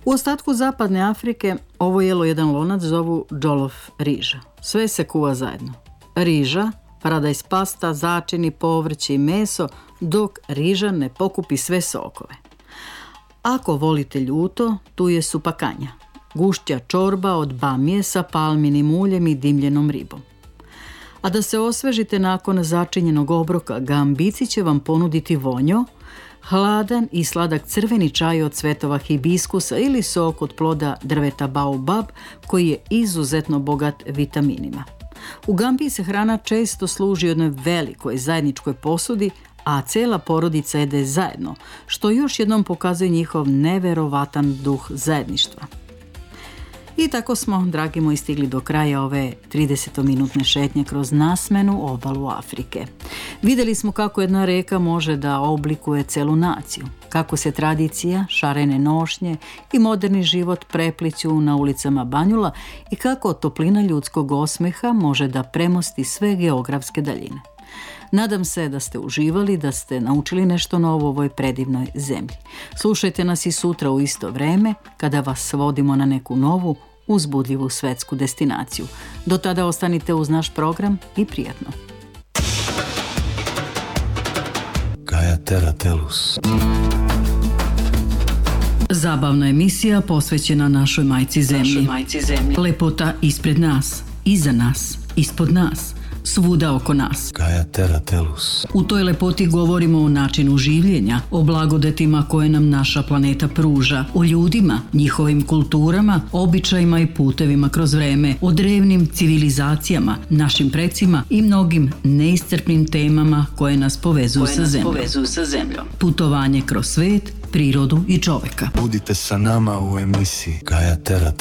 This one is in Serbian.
U ostatku zapadne Afrike ovo jelo jedan lonac zovu džolof riža. Sve se kuva zajedno. Riža, paradajz pasta, začini, povrće i meso, dok riža ne pokupi sve sokove. Ako volite ljuto, tu je supa kanja. Gušća čorba od bamije sa palminim uljem i dimljenom ribom. A da se osvežite nakon začinjenog obroka, gambici će vam ponuditi vonjo, hladan i sladak crveni čaj od cvetova hibiskusa ili sok od ploda drveta baobab koji je izuzetno bogat vitaminima. U Gambiji se hrana često služi u jednoj velikoj zajedničkoj posudi, a cela porodica jede zajedno, što još jednom pokazuje njihov neverovatan duh zajedništva. I tako smo, dragi moji, stigli do kraja ove 30-minutne šetnje kroz nasmenu obalu Afrike. Vidjeli smo kako jedna reka može da oblikuje celu naciju, kako se tradicija, šarene nošnje i moderni život prepliću na ulicama Banjula i kako toplina ljudskog osmeha može da premosti sve geografske daljine. Nadam se da ste uživali, da ste naučili nešto novo u ovoj predivnoj zemlji. Slušajte nas i sutra u isto vreme kada vas vodimo na neku novu, uzbudljivu svetsku destinaciju. Do tada ostanite uz naš program i prijatno. Gaia Terra Tellus. Zabavna emisija posvećena našoj majci zemlji. Lepota ispred nas, iza nas, ispod nas, svuda oko nas. Gaia Terra Tellus. U toj lepoti govorimo o načinu življenja, o blagodetima koje nam naša planeta pruža, o ljudima, njihovim kulturama, običajima i putevima kroz vreme, o drevnim civilizacijama, našim precima i mnogim neiscrpnim temama koje nas povezuju sa zemljom. Putovanje kroz svet, prirodu i čoveka. Budite sa nama u emisiji Gaia Terra Tellus.